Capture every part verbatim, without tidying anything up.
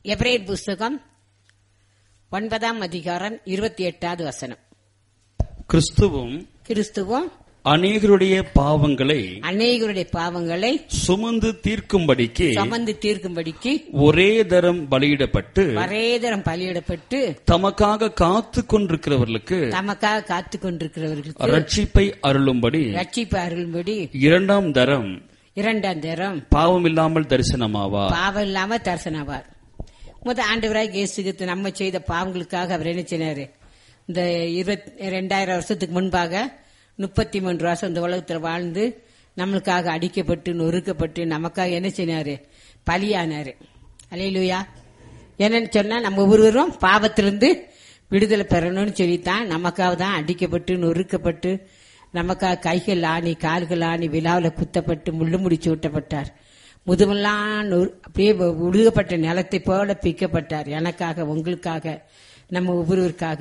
எபிரேயர் புஸ்தகம் ஒன்பதாம் அதிகாரம் இருபத்தி எட்டாவது வசனம். கிறிஸ்துவும் கிறிஸ்துவும் அநேகருடைய பாவங்களை அநேகருடைய பாவங்களை சுமந்து தீர்க்கும்படிக்கு சுமந்து தீர்க்கும்படிக்கு ஒரே தரம் பலியிடப்பட்டு வரேதரம் பலியிடப்பட்டு தமக்காக காத்து கொண்டிருக்கிறவர்களுக்கு தமக்காக காத்து கொண்டிருக்கிறவர்களுக்கு ரட்சிப்பை அருளும்படி ரட்சிப்பு அருளும்படி இரண்டாம் தரம் இரண்டாம் தரம் பாவம் இல்லாமல் தரிசனமாவார். பாவம் இல்லாம தரிசனமாவார். முத ஆண்டவராய் இயேசு கிறிஸ்து நம்ம செய்த பாவங்களுக்காக அவர் என்ன செய்றாரு? இந்த இருபத்தி ரெண்டாயிரம் வருஷத்துக்கு முன்பாக முப்பத்தி மூன்று வருஷம் இந்த உலகத்துல வாழ்ந்து நம்மளுக்காக அடிக்கப்பட்டு நொறுக்கப்பட்டு நமக்காக என்ன செய்யாரு? பலியானாரு. அல்லேலூயா. என்னன்னு சொன்னா நம்ம ஒவ்வொருவரும் பாவத்திலிருந்து விடுதலை பெறணும்னு சொல்லித்தான் நமக்காக தான் அடிக்கப்பட்டு நொறுக்கப்பட்டு நமக்காக கைகள் ஆணி கால்கள் ஆணி விழாவில் குத்தப்பட்டு முள்ளு முடிச்சு ஊட்டப்பட்டார். முதுமெல்லாம் அப்படியே உழுகப்பட்ட நிலத்தை போல பிக்கப்பட்டார். எனக்காக, உங்களுக்காக, நம்ம ஒவ்வொருவருக்காக.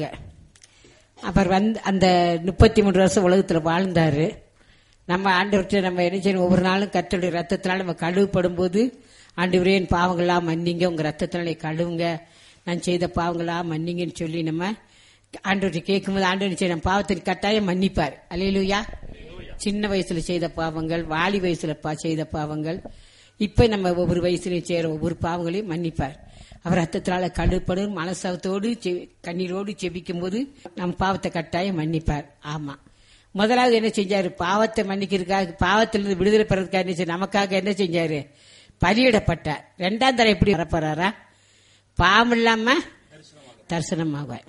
அவர் வந்து அந்த முப்பத்தி மூன்று வருஷம் உலகத்துல வாழ்ந்தாரு. நம்ம ஆண்டவர்கிட்ட நம்ம என்ன செய்யணும்? ஒவ்வொரு நாளும் கர்த்தருடைய ரத்தத்தினால நம்ம கழுவுப்படும் போது, ஆண்டவரே என் பாவங்களாம் மன்னிங்க, உங்க ரத்தத்தினால கழுவுங்க, நான் செய்த பாவங்களாம் மன்னிங்கன்னு சொல்லி நம்ம ஆண்டவர்கிட்ட கேட்கும்போது ஆண்டவர் செய்ய நம்ம பாவத்தின் கட்டாயம் மன்னிப்பார். அல்லேலூயா. சின்ன வயசுல செய்த பாவங்கள், வாலி வயசுல செய்த பாவங்கள், இப்ப நம்ம ஒவ்வொரு வயசுலயும் செய்யற ஒவ்வொரு பாவங்களையும் மன்னிப்பார். அவர் ரத்தத்தினால கழுப்படும் மனசத்தோடு கண்ணீரோடு செபிக்கும் போது நம் பாவத்தை கட்டாயம் மன்னிப்பார். ஆமா, முதலாவது என்ன செஞ்சாரு? பாவத்தை மன்னிக்கிறதுக்காக, பாவத்திலிருந்து விடுதலை பெறதுக்காக என்ன செஞ்சாரு? நமக்காக என்ன செஞ்சாரு? பலியிடப்பட்டார். ரெண்டாம் தரம் எப்படி வரப்போறாரா? பாவம் இல்லாம தரிசனமாவார்.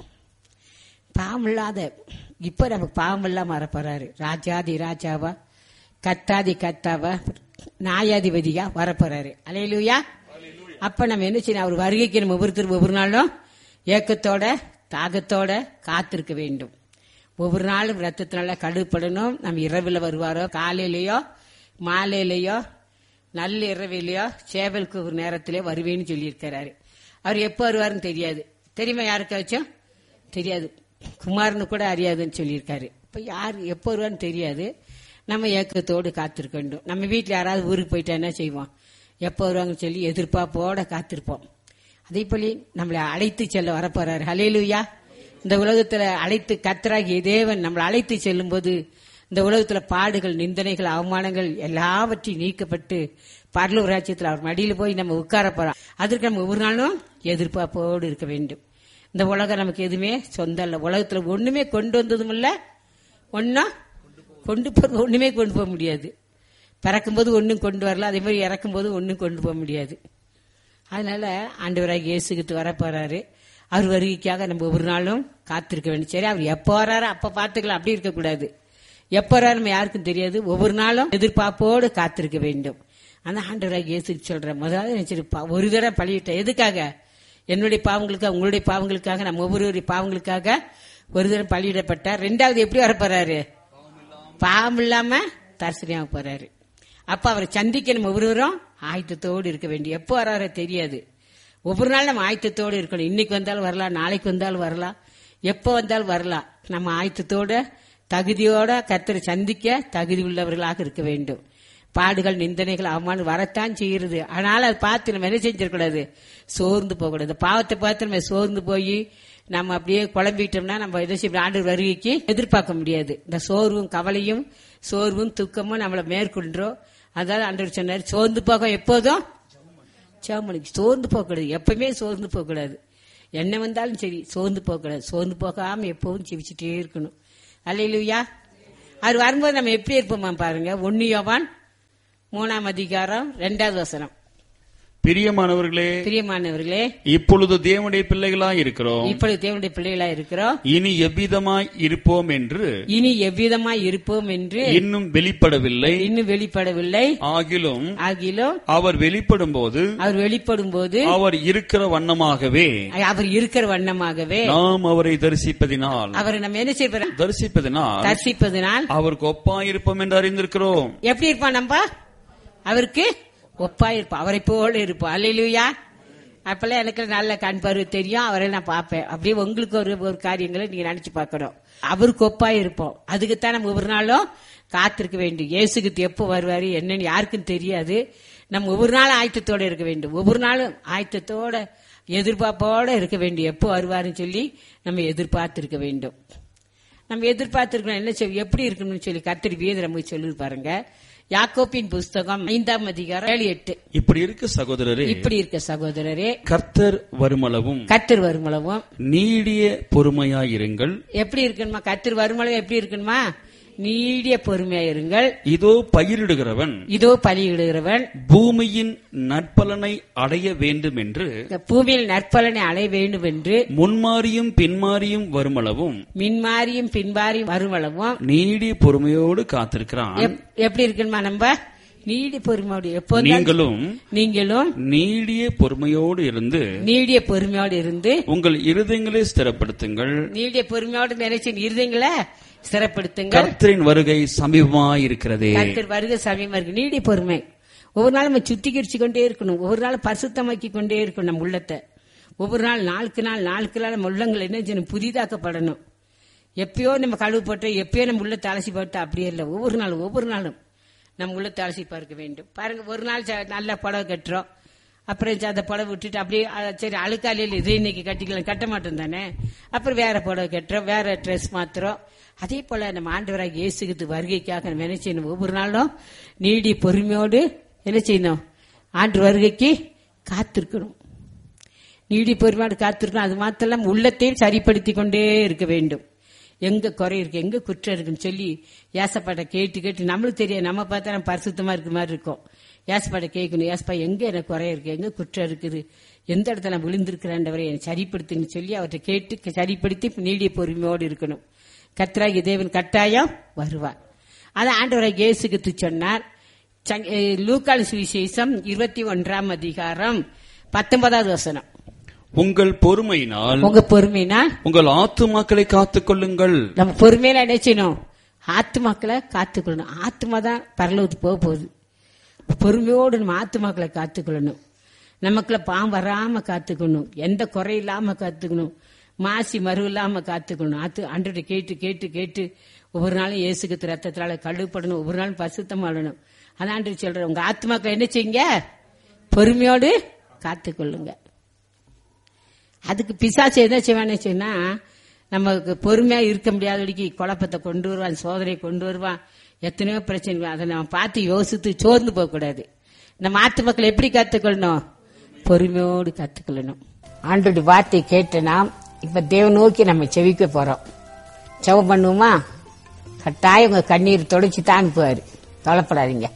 பாவம் இல்லாத இப்ப நமக்கு பாவம் இல்லாம வரப்போறாரு. ராஜாதி ராஜாவா, கத்தாதி கத்தாவா, நியாயாதிபதியா வரப்போறாரு. அல்லேலூயா. அப்ப நம்ம என்ன செய்யணும்? அவர் வருகைக்கு நம்ம ஒவ்வொருத்தரும் ஒவ்வொரு நாளும் ஏக்கத்தோட தாகத்தோட காத்திருக்க வேண்டும். ஒவ்வொரு நாளும் ரத்தத்தினால கழுவுப்படணும். நம்ம இரவுல வருவாரோ, காலையிலயோ மாலையிலயோ நல்ல இரவிலையோ சேவலுக்கு ஒரு நேரத்திலே வருவேன்னு சொல்லியிருக்கிறாரு. அவர் எப்போ வருவாருன்னு தெரியாது. தெரியுமா? யாருக்காச்சும் தெரியாது. குமார்னு கூட அறியாதுன்னு சொல்லியிருக்காரு. இப்ப யாரு எப்போ வருவான்னு தெரியாது. நம்ம ஏக்கத்தோடு காத்திருக்க வேண்டும். நம்ம வீட்டுல யாராவது ஊருக்கு போயிட்டா என்ன செய்வோம்? எப்போ வருவாங்கன்னு சொல்லி எதிர்பார்ப்போட காத்திருப்போம். அதே போல நம்மளை அழைத்து செல்ல வரப்போறாரு. ஹல்லேலூயா. இந்த உலகத்துல அழைத்து கர்த்தராகிய தேவன் நம்மளை அழைத்து செல்லும் போது இந்த உலகத்துல பாடுகள், நிந்தனைகள், அவமானங்கள் எல்லாவற்றையும் நீக்கப்பட்டு பரலோக ராஜ்யத்துல அவர் மடியில போய் நம்ம உட்கார போறோம். அதற்கு நம்ம ஒவ்வொரு நாளும் எதிர்பார்ப்போடு இருக்க வேண்டும். இந்த உலகம் நமக்கு எதுவுமே சொந்தம் இல்ல. உலகத்துல ஒண்ணுமே கொண்டு வந்ததும் இல்ல, ஒன்னும் கொண்டு போறது ஒண்ணுமே கொண்டு போக முடியாது. பிறக்கும் போது ஒன்னும் கொண்டு வரல, அதே மாதிரி இறக்கும் போது ஒன்னும் கொண்டு போக முடியாது. அதனால ஆண்டவராகிய இயேசு கிறிஸ்து வர போறாரு. அவர் வருகைக்காக நம்ம ஒவ்வொரு நாளும் காத்திருக்க வேண்டும். சரி, அவர் எப்ப வராரு அப்ப பாத்துக்கலாம், அப்படி இருக்க கூடாது. எப்ப வராரு நம்ம யாருக்கும் தெரியாது. ஒவ்வொரு நாளும் எதிர்பார்ப்போடு காத்திருக்க வேண்டும். ஆனா ஆண்டவராகிய இயேசு சொல்ற முதலாவது நினைச்சிருப்பா ஒரு தடவை பழியிட்ட எதுக்காக? என்னுடைய பாவங்களுக்காக, உங்களுடைய பாவங்களுக்காக, நம்ம ஒவ்வொருவருடைய பாவங்களுக்காக ஒரு தடவை பலியிடப்பட்டார். ரெண்டாவது எப்படி வரப்போறாரு? பாவம் இல்லாம தரிசனமாக போறாரு. அப்ப அவரை சந்திக்க நம்ம ஒவ்வொருவரும் ஆயத்தத்தோடு இருக்க வேண்டும். எப்போ வராரோ தெரியாது. ஒவ்வொரு நாள் நம்ம ஆயத்தத்தோடு இருக்கணும். இன்னைக்கு வந்தாலும் வரலாம், நாளைக்கு வந்தாலும் வரலாம், எப்போ வந்தாலும் வரலாம். நம்ம ஆயத்தத்தோட தகுதியோட கர்த்தரை சந்திக்க தகுதி உள்ளவர்களாக இருக்க வேண்டும். பாடுகள், நிந்தனைகள், அவமானம் வரத்தான் செய்யறது. ஆனால் அதை பார்த்து நம்ம என்ன செஞ்சிடக்கூடாது? சோர்ந்து போகக்கூடாது. பாவத்தை பார்த்து நம்ம சோர்ந்து போய் நம்ம அப்படியே குழம்பிட்டோம்னா நம்ம எதை செய்ய ஆண்டவர் வருகைக்கு எதிர்பார்க்க முடியாது. இந்த சோர்வும் கவலையும் சோர்வும் துக்கமும் நம்மளை மேற்கொண்டோம். அதாவது ஆண்டவர் சொன்னார், சோர்ந்து போக எப்போதும் சேமனுக்கு சோர்ந்து போகக்கூடாது. எப்பவுமே சோர்ந்து போகக்கூடாது. என்ன வந்தாலும் சரி சோர்ந்து போகக்கூடாது. சோர்ந்து போகாம எப்பவும் செவிச்சுட்டே இருக்கணும். அல்லேலூயா. அவர் வரும்போது நம்ம எப்படி இருப்போமா பாருங்க. ஒன்னு யோவான் மூணாம் அதிகாரம் இரண்டாவது வசனம். பிரியமானவர்களே பிரியமானவர்களே இப்பொழுது தேவனுடைய பிள்ளைகளாய் இருக்கிறோம். இப்பொழுது தேவனுடைய பிள்ளைகளாய் இருக்கிறோம். இனி எவ்விதமாய் இருப்போம் என்று இனி எவ்விதமாய் இருப்போம் என்று இன்னும் வெளிப்படவில்லை. இன்னும் வெளிப்படவில்லை. ஆகிலும் ஆகிலும் அவர் வெளிப்படும் போது அவர் வெளிப்படும் போது அவர் இருக்கிற வண்ணமாகவே அவர் இருக்கிற வண்ணமாகவே நாம் அவரை தரிசிப்பதினால் அவரை நம்ம என்ன செய்ய தரிசிப்பதினால் தரிசிப்பதினால் அவருக்கு ஒப்பாயிருப்போம் என்று அறிந்திருக்கிறோம். எப்படி இருப்பான்? நம்ம அவருக்கு ஒப்பா இருப்போம், அவரை போல இருப்போம். அல்லேலூயா. அப்பெல்லாம் எனக்கு நல்ல கண் பார்வை தெரியும், அவரை நான் பார்ப்பேன். அப்படியே உங்களுக்கு ஒரு ஒரு காரியங்களை நீங்க நினைச்சு பார்க்கணும். அவருக்கு ஒப்பா இருப்போம். அதுக்குத்தான் நம்ம ஒவ்வொரு நாளும் காத்திருக்க வேண்டும். இயேசுக்கு எப்போ வருவாரு என்னன்னு யாருக்கும் தெரியாது. நம்ம ஒவ்வொரு நாளும் ஆயத்தத்தோட இருக்க வேண்டும். ஒவ்வொரு நாளும் ஆயத்தத்தோட எதிர்பார்ப்போட இருக்க வேண்டும். எப்போ வருவாருன்னு சொல்லி நம்ம எதிர்பார்த்து இருக்க வேண்டும். நம்ம எதிர்பார்த்திருக்கணும் என்ன செய்ய எப்படி இருக்கணும்னு சொல்லி கர்த்தர் வேதம் நமக்கு சொல்லி பாருங்க. யாக்கோபின் புஸ்தகம் ஐந்தாம் அதிகாரம் ஏழு எட்டு. இப்படி இருக்க சகோதரரே இப்படி இருக்க சகோதரரே கர்த்தர் வருமளவும் கர்த்தர் வருமளவும் நீடிய பொறுமையாயிருங்கள். எப்படி இருக்கணுமா? கர்த்தர் வருமளவும் எப்படி இருக்கணுமா? நீடிய பொறுமையாயிருங்கள். இதோ பயிரிடுகிறவன் இதோ பலியிடுகிறவன் பூமியின் நற்பலனை அடைய வேண்டும் என்று பூமியில் நற்பலனை அடைய வேண்டும் என்று முன்மாறியும் பின்மாறியும் வருமளவும் மின்மாரியும் பின்மாரியும் வருமளவும் நீடிய பொறுமையோடு காத்திருக்கிறான். எப்படி இருக்கணுமா? நம்ம நீடிய பொறுமையோடு எப்போ நீங்களும் நீங்களும் நீடிய பொறுமையோடு இருந்து நீடிய பொறுமையோடு இருந்து உங்கள் இருதயங்களை ஸ்திரப்படுத்துங்கள். நீடிய பொறுமையோடு நினைச்சு இருதயங்களை ஸ்திரப்படுத்துங்கள். கர்த்தரின் வருகை சமீபமாயிருக்கிறதே. கர்த்தர் வருகை சமீபமா இருக்கு. நீடிய பொறுமை ஒவ்வொரு நாள் நம்ம சுத்திகரிச்சு கொண்டே இருக்கணும். ஒவ்வொரு நாள் பரிசுத்தமாக்கி கொண்டே இருக்கணும் நம்ம உள்ளத்தை. ஒவ்வொரு நாள் நாளுக்கு நாள் நாளுக்கு நாள் நம்ம உள்ளங்கள் என்ன செய்யணும்? புதிதாக்கப்படணும். எப்பயோ நம்ம கழுவு போட்டு எப்பயோ நம்ம உள்ளத்தை அலசி போட்டு அப்படியே இல்லை. ஒவ்வொரு நாளும் ஒவ்வொரு நாளும் நம்ம உள்ளத்தை அலசி பார்க்க வேண்டும். பாருங்க, ஒரு நாள் நல்ல புடவை கட்டுறோம், அப்புறம் அந்த புடவை விட்டுட்டு அப்படியே சரி அழுக்காலையில் இது இன்னைக்கு கட்டிக்கலாம், கட்ட மாட்டோம் தானே. அப்புறம் வேற புடவை கட்டுறோம், வேற ட்ரெஸ் மாத்துறோம். அதே போல நம்ம ஆண்டவராக இயேசுக்கு வருகைக்காக நம்ம என்ன செய்யணும்? ஒவ்வொரு நாளும் நீடி பொறுமையோடு என்ன செய்யணும்? ஆண்டு வருகைக்கு காத்திருக்கணும். நீடி பொறுமையோடு காத்திருக்கணும். அது மாத்திரம் உள்ளத்தையும் சரிப்படுத்தி கொண்டே இருக்க வேண்டும். எங்க குறை இருக்கு, எங்க குற்றம் இருக்குன்னு சொல்லி ஏசப்பாட்ட கேட்டு கேட்டு நம்மளுக்கு தெரியும். நம்ம பார்த்தா நம்ம பரிசுத்தமா இருக்க மாதிரி இருக்கும். ஏசப்பாட்ட கேட்கணும், ஏசப்பா எங்க எனக்கு குறை இருக்கு, எங்க குற்றம் இருக்குது, எந்த இடத்துல நான் விழுந்திருக்கிறேன்றவரை என்னை சரிப்படுத்துன்னு சொல்லி அவர்கிட்ட கேட்டு சரிப்படுத்தி நீடிய பொறுமையோடு இருக்கணும். கர்த்தராகிய தேவன் கட்டாயம் வருவார். அதை ஆண்டவராகிய இயேசுக்கு சொன்னார். லூக்கால் சுவிசேஷம் இருபத்தி ஒன்றாம் அதிகாரம் பத்தொன்பதாவது வசனம். உங்கள் பொறுமையினால் உங்க பொறுமையினால் உங்கள் ஆத்துமாக்களை காத்துக் கொள்ளுங்கள். நம்ம பொறுமையில என்ன செய்யணும்? ஆத்துமாக்களை காத்துக்கொள்ளணும். ஆத்மா தான் பரலோகத்துக்கு போக போகுது. பொறுமையோடு நம்ம ஆத்துமாக்களை காத்துக்கொள்ளணும். நமக்குள்ள பாவம் வராம காத்துக்கணும், எந்த குறை இல்லாம காத்துக்கணும், மாசி மறு இல்லாம காத்துக்கணும். ஆத்து அன்றைய கேட்டு கேட்டு கேட்டு ஒவ்வொரு நாளும் இயேசுக்கு ரத்தத்தினால கழுவப்படணும், ஒவ்வொரு நாளும் பரிசுத்தமாடணும். அதான் ஆண்டவர் சொல்ற, உங்க ஆத்மாக்களை என்ன செய்யுங்க? பொறுமையோடு காத்துக்கொள்ளுங்க. அதுக்கு பிசாசு என்ன செய்வான்னு சொன்னா, நமக்கு பொறுமையா இருக்க முடியாதபடிக்கு குழப்பத்தை கொண்டு வருவான், சோதனையை கொண்டு வருவான், எத்தனையோ பிரச்சனை. அதை நம்ம பார்த்து யோசித்து சோர்ந்து போக கூடாது. நம்ம ஆத்துமக்களை எப்படி கத்துக்கொள்ளணும்? பொறுமையோடு கத்துக்கொள்ளணும். ஆண்டோட வார்த்தை கேட்டு நாம் இப்ப தேவ நோக்கி நம்ம செவிக்க போறோம். செவம் பண்ணுவோமா? கட்டாயம் உங்க கண்ணீர் தொடச்சி தான் அனுப்புவாரு. கவலைப்படாதீங்க.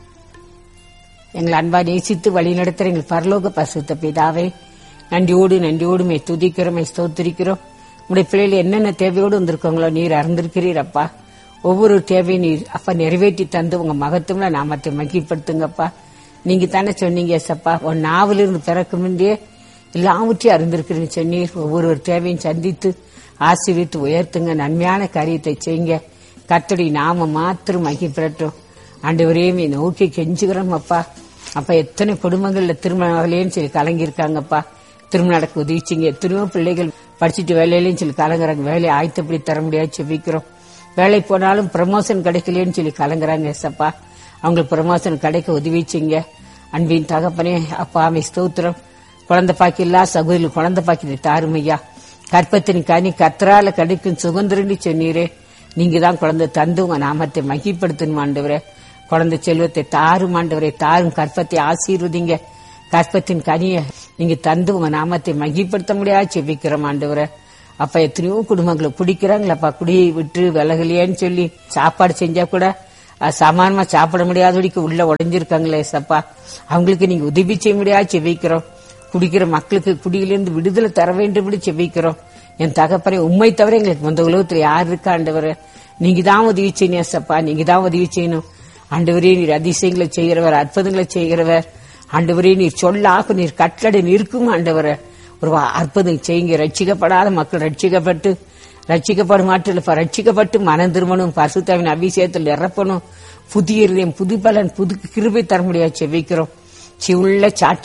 எங்களை அன்பா நேசித்து வழி நடத்துற எங்கள் பரலோக பரிசுத்த பிதாவே, நன்றியோடு நன்றியோடு மே துதிக்கிறோம், மே ஸ்தோத்திரிக்கிறோம். உங்களுடைய பிள்ளைகள் என்னென்ன தேவையோடு வந்திருக்கோங்களோ நீர் அறிந்திருக்கிறீர் அப்பா. ஒவ்வொரு தேவையும் நீர் அப்பா நிறைவேற்றி தந்து உங்க மகத்துவம்ல நாமத்தை மகிழ்படுத்துங்கப்பா. நீங்க தானே சொன்னீங்க ஏசப்பா, உன் நாவிலிருந்து பிறக்கும் முன்னே எல்லாவற்றையும் அறிந்திருக்கிறேன்னு சொன்னீர். ஒவ்வொரு தேவையும் சந்தித்து ஆசீர்வித்து உயர்த்துங்க, நன்மையான காரியத்தை செய்யுங்க. கர்த்தருடைய நாம மாத்திரம் மகிழ்பெறட்டும். ஆண்டவரையும் நோக்கி கெஞ்சுகிறோம் அப்பா. அப்ப எத்தனை குடும்பங்கள்ல திருமணம் சொல்லி கலங்கிருக்காங்கப்பா, திருமணம் நடக்க உதவிச்சிங்க. எத்தனையோ பிள்ளைகள் படிச்சுட்டு வேலையிலேயும் சொல்லி கலங்குறாங்க, வேலையை ஆயத்தப்படி தர முடியாது செபிக்கிறோம். வேலை போனாலும் ப்ரமோஷன் கிடைக்கலன்னு சொல்லி கலங்குறாங்க ஏசப்பா, அவங்களுக்கு ப்ரமோஷன் கிடைக்க உதவிச்சிங்க. அன்பின் தகப்பனே அப்பா, அமை ஸ்தோத்திரம். குழந்தை பாக்கி இல்லா சகோதரி குழந்தை பாக்கி தாருமையா. கற்பத்தின் கனி கர்த்தரால கிடைக்கும் சுதந்திரன்னு சொன்னீரே. நீங்க தான் குழந்தை தந்து உங்க நாமத்தை மகிப்படுத்தணும் ஆண்டவரே. குழந்தை செல்வத்தை தாரும் ஆண்டவரே, தாரும் கற்பத்தை ஆசீர்வதிங்க. கற்பத்தின் கனியை நீங்க தந்து உங்க நாமத்தை மகிப்படுத்த முடியாது செபிக்கிறோம் ஆண்டவரே. அப்ப எத்தனையோ குடும்பங்களை பிடிக்கிறாங்களப்பா, குடியை விட்டு விலகலையேன்னு சொல்லி சாப்பாடு செஞ்சா கூட சமானமா சாப்பிட முடியாதபடிக்கு உள்ள உடைஞ்சிருக்காங்களே சப்பா, அவங்களுக்கு நீங்க உதவி செய்ய முடியாது செபிக்கிறோம். குடிக்கிற மக்களுக்கு குடியிலிருந்து விடுதலை தர வேண்டும் செபிக்கிறோம். என் தகப்பனே, உண்மை தவிர எங்களுக்கு இந்த உலகத்துல யார் இருக்கா ஆண்டவரே? நீங்க தான் உதவி செய்யணும் சப்பா, நீங்க தான் உதவி செய்யணும் ஆண்டவரே. நீர் அதிசயங்களை செய்கிறவர், அற்புதங்களை செய்கிறவர் ஆண்டவரே. நீர் சொல்லாக நீர் கட்டளை நிற்கும் ஆண்டவரை. ஒரு அற்புதம் செய்யுங்க. ரட்சிக்கப்படாத மக்கள் ரட்சிக்கப்பட்டு ரட்சிக்கப்படும் மாற்றப்ப ரட்சிக்கப்பட்டு மனம் திரும்பணும், பரிசுத்தாவின் அபிஷேகத்தில் நிரப்பணும், புதிய புது பலன் புது கிருபை தர முடியாது செபிக்கிறோம். சிவுள்ள சாட்சி